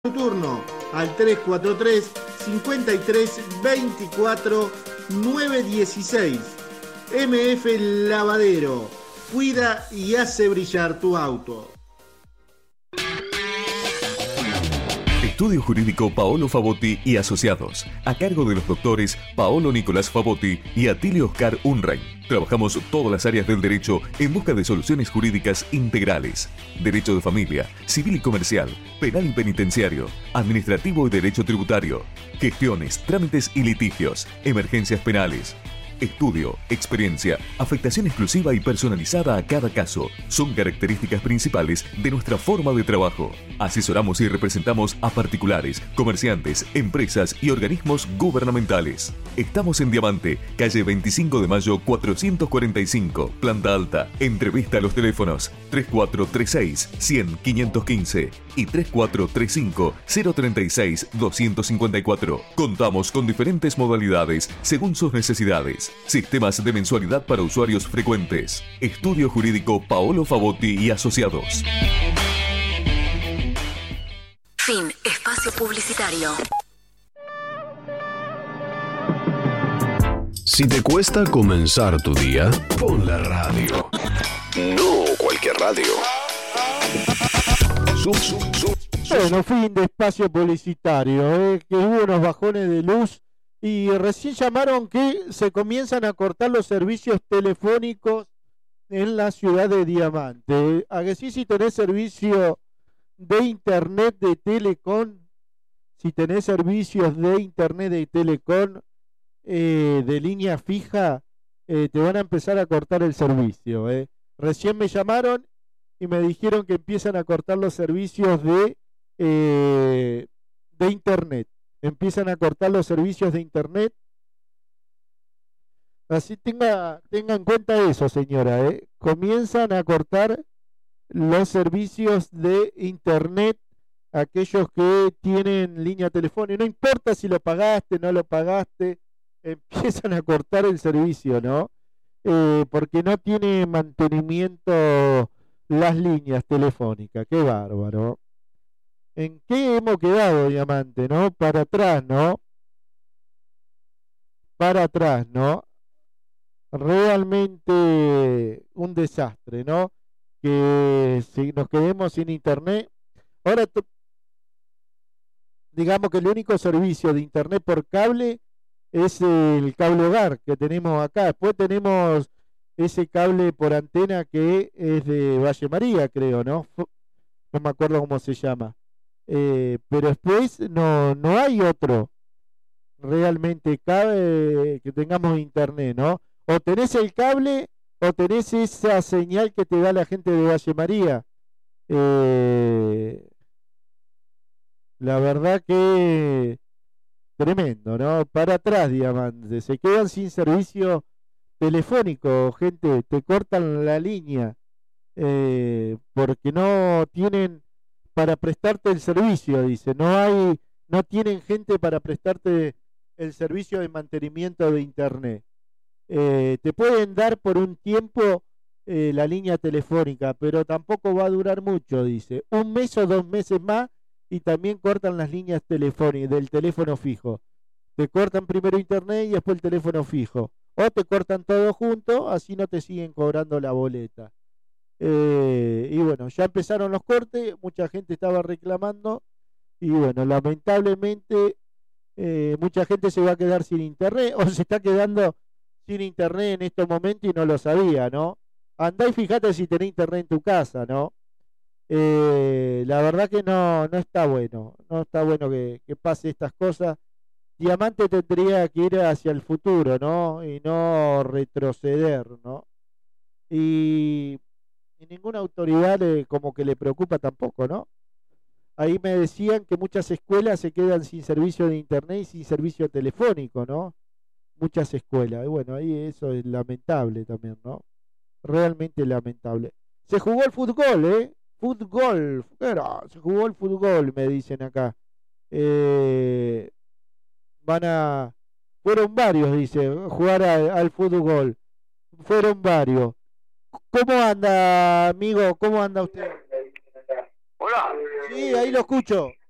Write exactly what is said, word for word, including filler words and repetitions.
tu turno al tres cuatro tres, cinco tres, dos cuatro, nueve uno seis. M F Lavadero, cuida y hace brillar tu auto. Estudio Jurídico Paolo Favotti y Asociados, a cargo de los doctores Paolo Nicolás Favotti y Atilio Oscar Unrein. Trabajamos todas las áreas del derecho en busca de soluciones jurídicas integrales. Derecho de familia, civil y comercial, penal y penitenciario, administrativo y derecho tributario, gestiones, trámites y litigios, emergencias penales. Estudio, experiencia, afectación exclusiva y personalizada a cada caso son características principales de nuestra forma de trabajo. Asesoramos y representamos a particulares, comerciantes, empresas y organismos gubernamentales. Estamos en Diamante, calle veinticinco de mayo cuatrocientos cuarenta y cinco, planta alta. Entrevista a los teléfonos tres cuatro tres seis, cien, quinientos quince y tres cuatro tres cinco, cero treinta y seis, doscientos cincuenta y cuatro. Contamos con diferentes modalidades según sus necesidades. Sistemas de mensualidad para usuarios frecuentes. Estudio Jurídico Paolo Favotti y Asociados. Fin. Espacio publicitario. Si te cuesta comenzar tu día, pon la radio. No cualquier radio. Sub, sub, sub, sub. Bueno, fin de espacio publicitario, eh, que hubo unos bajones de luz y recién llamaron que se comienzan a cortar los servicios telefónicos en la ciudad de Diamante. A que sí, si tenés servicio de internet de Telecom, si tenés servicios de internet de Telecom eh, de línea fija, eh, te van a empezar a cortar el servicio. Eh. Recién me llamaron y me dijeron que empiezan a cortar los servicios de, eh, de internet. Empiezan a cortar los servicios de internet. Así tenga, tenga en cuenta eso, señora, ¿eh? Comienzan a cortar los servicios de internet, aquellos que tienen línea telefónica. No importa si lo pagaste, no lo pagaste, empiezan a cortar el servicio, ¿no? Eh, porque no tiene mantenimiento las líneas telefónicas. Qué bárbaro. ¿En qué hemos quedado, Diamante, no? Para atrás, ¿no? Para atrás, ¿no? Realmente un desastre, ¿no? Que si nos quedemos sin internet. Ahora, digamos que el único servicio de internet por cable es el cable hogar que tenemos acá. Después tenemos ese cable por antena que es de Valle María, creo, ¿no? No me acuerdo cómo se llama. Eh, pero después no, no hay otro realmente cabe que tengamos internet, ¿no? O tenés el cable o tenés esa señal que te da la gente de Valle María. Eh, la verdad que tremendo, ¿no? Para atrás, Diamante, se quedan sin servicio telefónico, gente, te cortan la línea eh, porque no tienen para prestarte el servicio, dice, no hay, no tienen gente para prestarte el servicio de mantenimiento de internet. Eh, te pueden dar por un tiempo eh, la línea telefónica, pero tampoco va a durar mucho, dice, un mes o dos meses más y también cortan las líneas telefónicas del teléfono fijo. Te cortan primero internet y después el teléfono fijo, o te cortan todo junto, así no te siguen cobrando la boleta. Eh, y bueno, ya empezaron los cortes, mucha gente estaba reclamando y bueno, lamentablemente eh, mucha gente se va a quedar sin internet o se está quedando sin internet en estos momentos y no lo sabía, ¿no? Andá y fíjate si tenés internet en tu casa, ¿no? Eh, la verdad que no, no está bueno, no está bueno que, que pase estas cosas. Diamante tendría que ir hacia el futuro, ¿no? Y no retroceder, ¿no? Y y ninguna autoridad le, como que le preocupa tampoco, ¿no? Ahí me decían que muchas escuelas se quedan sin servicio de internet y sin servicio telefónico, ¿no? Muchas escuelas. Y bueno, ahí eso es lamentable también, ¿no? Realmente lamentable. Se jugó el fútbol, ¿eh? Fútbol. Pero se jugó el fútbol, me dicen acá. Eh, van a... Fueron varios, dice, jugar al, al fútbol. Fueron varios. ¿Cómo anda, amigo? ¿Cómo anda usted? Hola. Sí, ahí lo escucho.